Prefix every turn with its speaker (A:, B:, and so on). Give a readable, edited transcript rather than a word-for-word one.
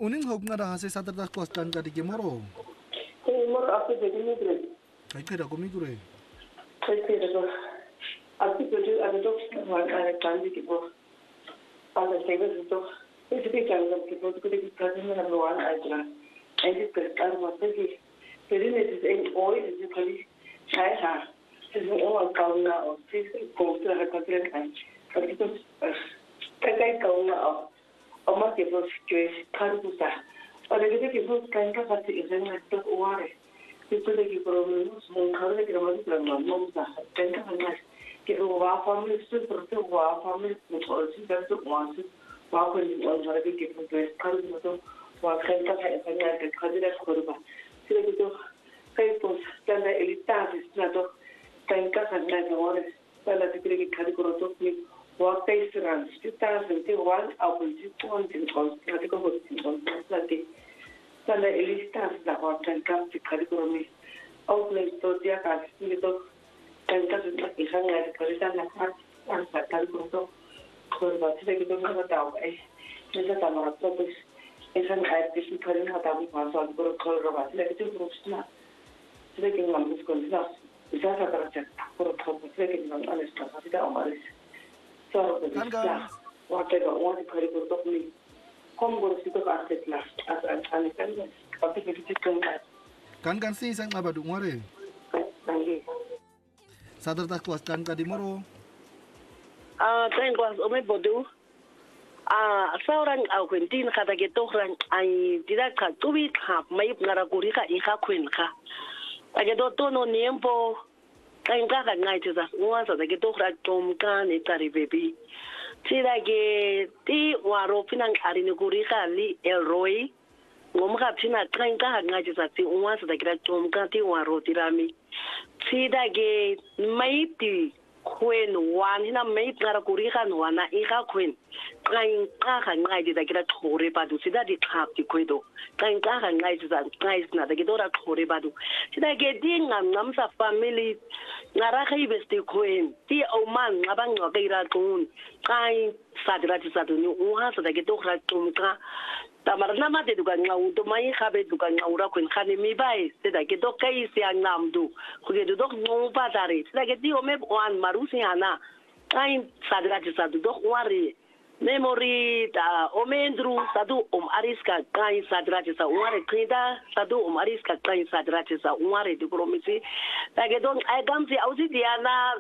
A: Uning hog nga ra sa Saturday Coastan ka di moro.
B: Moro ako de migre.
A: Kay kira ko migre.
B: Kay kira ko. Aku betul ada tu ada kandi kita. Ada sebab itu. Itu kita jangan kita kita dengan luar aja. Ini kerja macam ni. Jadi ni itu oil itu kali saya ha. Jadi orang kau nak, sih kau tu ada kerja kan. Tapi tu kai kau nak. Oma kita situasi kan tu sah. Ada kita kan kan pasti izin nak tu orang. Itu lagi problem. Mungkin kita masih belum mampu sah. Kan kan kita wah family itu seperti wah family betul sih dan tu masih wah kalau orang lagi kita kan tu wah kan kan saya kerja korban. Sila gitu kayak pun tanda elitas itu kan kan orang tanda kita kerja korban tu wah restoran kita nanti wah apa sih pun tinggal nanti kau tinggal nanti tanda elitas dah wah kan kerja korban. Outlet tu dia kasih itu kan sudah isang ada kerja nak angkat untuk korban tidak kita nggak tahu kita tamar tu isang ada sih kerja nggak tahu pasal korban tidak itu terusnya tidak kita nggak bisa kerja bisa kerja korban tidak kita nggak ada sekarang tidak amaris so waktu itu orang kerja untuk ni kompor itu kan setelah ada kan tapi kita
A: kan si isang abadu ngore.
B: Lagi.
A: Sadar tak kuas kan ka di moro.
C: Tren kuas ome bodu. Seorang Quentin kata gitu orang tidak katubi hap mai ngaraguri ka ika Queen ka. Lagi tu no niempo kain ka ngai tu uang sa gitu orang tom kan itari baby. Tidak ke ti waro pinang ari nuguri ka li Elroy. Ngomong pina kain ka ngai tu ti uang sa gitu tom kan ti waro tirami. Tidak ke mai ti Queen wan hina mai ngaraguri ka wana ika Queen. Kain ka ngai tu kita thore padu sida di thap ti kuido kain ka ngai tu ngai na da kita thore padu sida ke di ngam sa family ngara kai besti Queen ti o man ngabang ngaira tun kain sadra ti sadu ni uha sa da kita ra tum ka tamar na mate du kan ngau to mai khabe du kan ngau ra Queen khani mi bai sida ke do kai si ngam du ku ke du dok no pa tare sida ke ti o me wan maru si ana kain sadra ti sadu dok wari memory omendru sadu ariska kai sadrati sa umare krida sadu ariska kai sadrati sa umare di promisi tage don ai gamsi ausi diana